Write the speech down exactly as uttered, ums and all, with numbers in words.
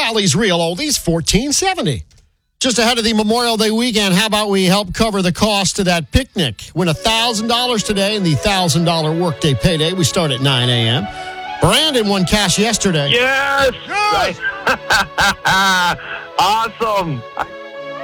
O'Reilly's Real Oldies, fourteen seventy. Just ahead of the Memorial Day weekend, how about we help cover the cost of that picnic? Win one thousand dollars today in the one thousand dollars workday payday. We start at nine a.m. Brandon won cash yesterday. Yes! Awesome.